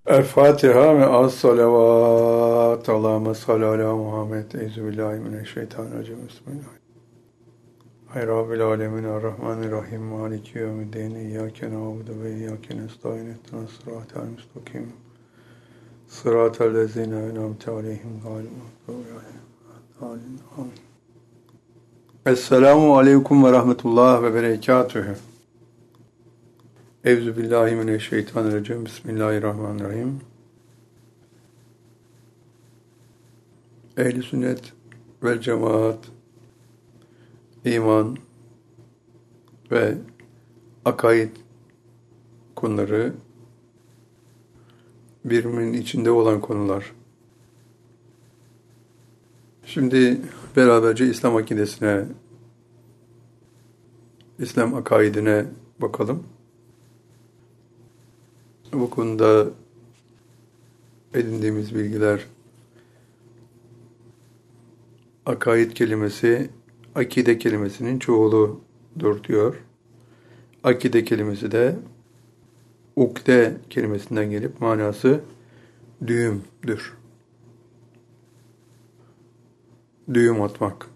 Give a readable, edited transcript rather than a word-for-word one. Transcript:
El-Fatiha ve as-salavat. Allahümme salli ala Muhammed. Euzubillahimineşşeytanirracim. Bismillah. Hay Rabbil alemin. Errahmanirrahim. Maliki yevmiddin. İyyâke na'budu ve iyyâke nestaîn. İhdinas sıratal müstakim. Sıratal lezîne en'amte aleyhim gâyril mağdûbi aleyhim. Amin. Esselamu aleyküm ve rahmetullah ve berekatühü. Euzubillahimineşşeytanirracim. Bismillahirrahmanirrahim. Ehl-i sünnet vel cemaat, iman ve akaid konuları birbirinin içinde olan konular. Şimdi beraberce İslam akidesine, İslam akaidine bakalım. Bu konuda edindiğimiz bilgiler, akaid kelimesi, akide kelimesinin çoğuludur diyor. Akide kelimesi de ukde kelimesinden gelip manası düğümdür. Düğüm atmak.